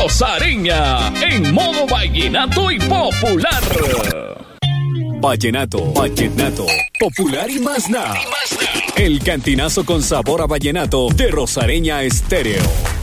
Rosareña, en modo vallenato y popular. Vallenato, popular y más nada. El cantinazo con sabor a vallenato de Rosareña Estéreo.